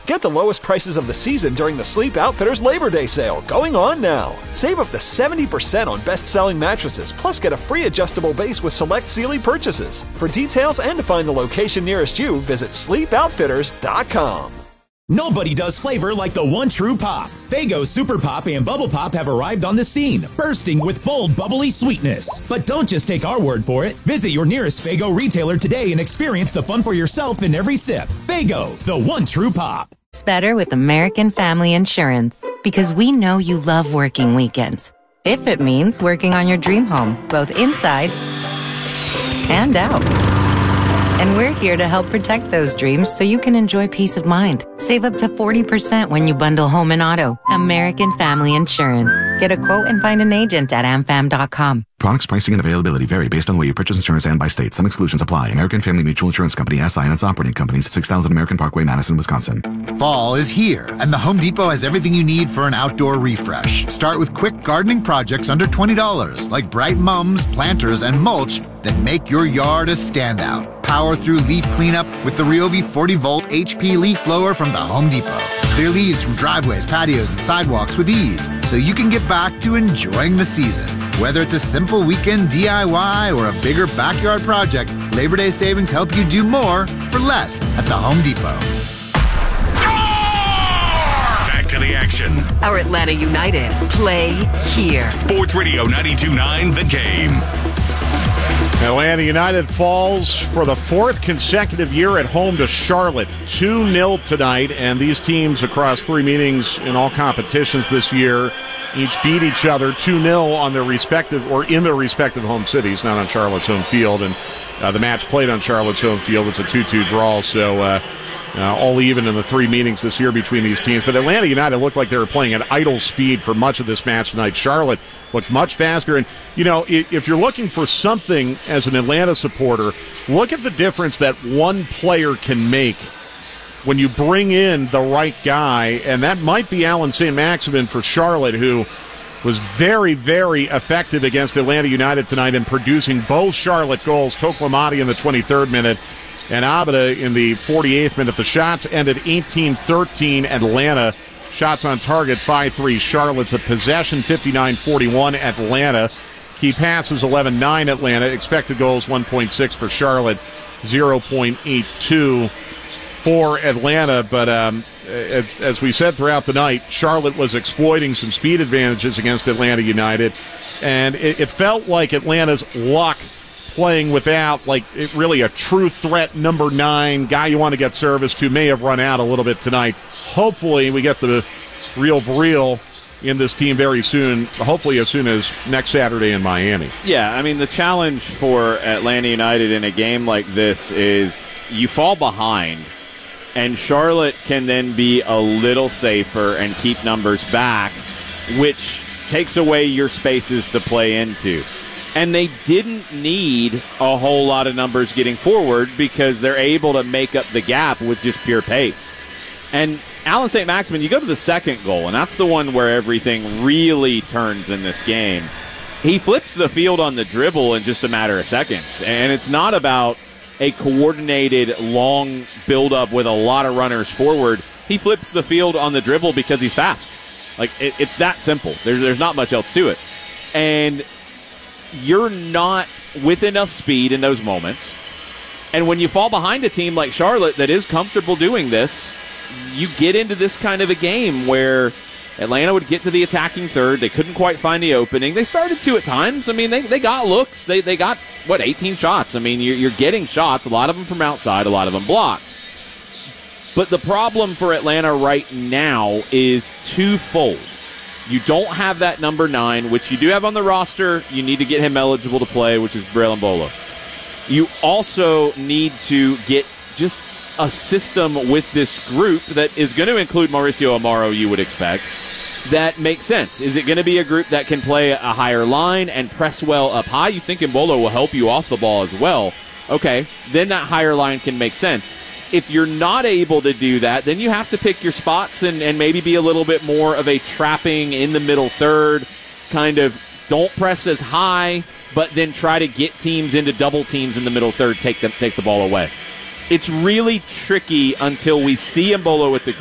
Get the lowest prices of the season during the Sleep Outfitters Labor Day sale, going on now. Save up to 70% on best-selling mattresses, plus get a free adjustable base with select Sealy purchases. For details and to find the location nearest you, visit sleepoutfitters.com. Nobody does flavor like the one true pop. Faygo Super Pop and Bubble Pop have arrived on the scene, bursting with bold, bubbly sweetness. But don't just take our word for it. Visit your nearest Faygo retailer today and experience the fun for yourself in every sip. Faygo, the one true pop. It's better with American Family Insurance because we know you love working weekends. If it means working on your dream home, both inside and out. And we're here to help protect those dreams so you can enjoy peace of mind. Save up to 40% when you bundle home and auto. American Family Insurance. Get a quote and find an agent at amfam.com. Products, pricing, and availability vary based on the way you purchase insurance and by state. Some exclusions apply. American Family Mutual Insurance Company, SI, and its operating companies, 6000 American Parkway, Madison, Wisconsin. Fall is here, and the Home Depot has everything you need for an outdoor refresh. Start with quick gardening projects under $20, like bright mums, planters, and mulch that make your yard a standout. Power through leaf cleanup with the Ryobi 40-volt HP leaf blower from the Home Depot. Clear leaves from driveways, patios, and sidewalks with ease, so you can get back to enjoying the season. Whether it's a simple weekend DIY or a bigger backyard project, Labor Day savings help you do more for less at the Home Depot. Back to the action. Our Atlanta United play here. Sports Radio 92.9 The Game. Atlanta United falls for the fourth consecutive year at home to Charlotte. 2-0 tonight, and these teams across three meetings in all competitions this year each beat each other 2-0 on their respective, or in their respective home cities, not on Charlotte's home field. And the match played on Charlotte's home field. It's a 2-2 draw, so all even in the three meetings this year between these teams. But Atlanta United looked like they were playing at idle speed for much of this match tonight. Charlotte looked much faster. And, you know, if you're looking for something as an Atlanta supporter, look at the difference that one player can make when you bring in the right guy. And that might be Alan St. Maximin for Charlotte, who was very, very effective against Atlanta United tonight in producing both Charlotte goals. Toklamati in the 23rd minute and Abada in the 48th minute. The shots ended 18-13 Atlanta. Shots on target 5-3 Charlotte. The possession 59-41 Atlanta. Key passes 11-9 Atlanta. Expected goals 1.6 for Charlotte, 0.82 for Atlanta. But as we said throughout the night, Charlotte was exploiting some speed advantages against Atlanta United. And it felt like Atlanta's luck playing without, like, really a true threat number 9 guy you want to get service to may have run out a little bit tonight. Hopefully we get the real in this team very soon, hopefully as soon as next Saturday in Miami. Yeah, I mean, the challenge for Atlanta United in a game like this is you fall behind, and Charlotte can then be a little safer and keep numbers back, which takes away your spaces to play into. And they didn't need a whole lot of numbers getting forward because they're able to make up the gap with just pure pace. And Alan St. Maximin, you go to the second goal, and that's the one where everything really turns in this game. He flips the field on the dribble in just a matter of seconds. And it's not about a coordinated, long build-up with a lot of runners forward. He flips the field on the dribble because he's fast. Like, it's that simple. There's not much else to it. And you're not with enough speed in those moments. And when you fall behind a team like Charlotte that is comfortable doing this, you get into this kind of a game where Atlanta would get to the attacking third. They couldn't quite find the opening. They started to at times. I mean, they got looks. They got, 18 shots. I mean, you're getting shots, a lot of them from outside, a lot of them blocked. But the problem for Atlanta right now is twofold. You don't have that number 9, which you do have on the roster. You need to get him eligible to play, which is Braylon Bolo. You also need to get just a system with this group that is going to include Mauricio Amaro, you would expect, that makes sense. Is it going to be a group that can play a higher line and press well up high? You think Embolo will help you off the ball as well. Okay, then that higher line can make sense. If you're not able to do that, then you have to pick your spots and maybe be a little bit more of a trapping in the middle third, kind of don't press as high, but then try to get teams into double teams in the middle third, take the ball away. It's really tricky until we see Embolo with the